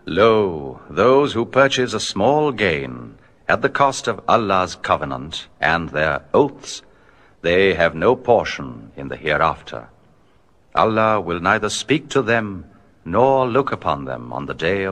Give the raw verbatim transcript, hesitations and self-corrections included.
Lo, those who purchase a small gain at the cost of Allah's covenant and their oaths, they have no portion in the hereafter. Allah will neither speak to them nor look upon them on the day of